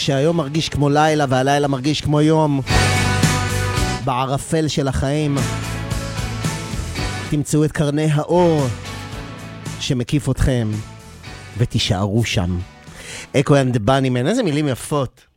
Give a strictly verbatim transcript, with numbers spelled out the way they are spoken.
שהיום מרגיש כמו לילה והלילה מרגיש כמו יום, בערפל של החיים תמצאו את קרני האור שמקיף אתכם ותישארו שם. אקו אנד בני מן, איזה מילים יפות.